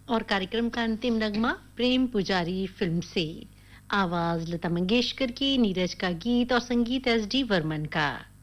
और कार्यक्रम का अंतिम नगमा प्रेम पुजारी फिल्म से। आवाज लता मंगेशकर की, नीरज का गीत और संगीत एस डी वर्मन का।